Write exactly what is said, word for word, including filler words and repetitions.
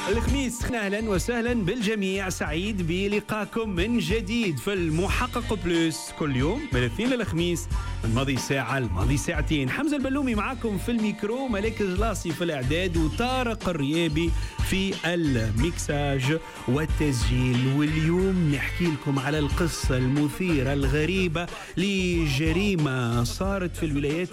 الخميس. اهلا وسهلا بالجميع، سعيد بلقاكم من جديد في المحقق بلوس كل يوم من الاثنين للخميس، الماضي ساعة الماضي ساعتين. حمزة البلومي معاكم في الميكرو، ملك جلاسي في الإعداد، وطارق الريابي في الميكساج والتسجيل. واليوم نحكي لكم على القصة المثيرة الغريبة لجريمة صارت في الولايات